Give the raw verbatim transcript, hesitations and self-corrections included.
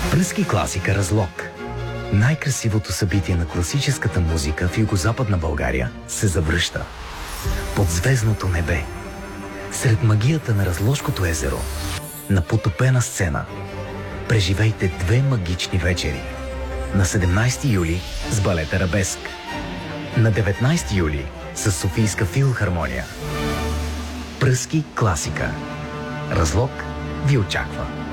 Пръски класика Разлог. Най-красивото събитие на класическата музика в Югозападна България се завръща. Под звездното небе. Сред магията на Разложкото езеро. На потопена сцена. Преживейте две магични вечери. На седемнайсети юли с балет Арабеск. На деветнайсети юли с Софийска филхармония. Пръски класика. Разлог ви очаква.